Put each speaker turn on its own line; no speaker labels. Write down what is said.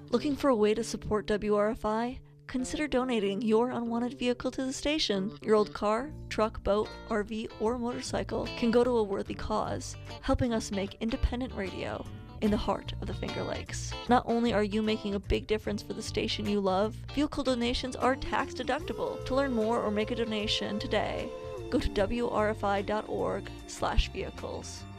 Looking for a way to support WRFI? Consider donating your unwanted vehicle to the station. Your old car, truck, boat, RV, or motorcycle can go to a worthy cause, helping us make independent radio in the heart of the Finger Lakes. Not only are you making a big difference for the station you love, vehicle donations are tax deductible. To learn more or make a donation today, go to wrfi.org/vehicles.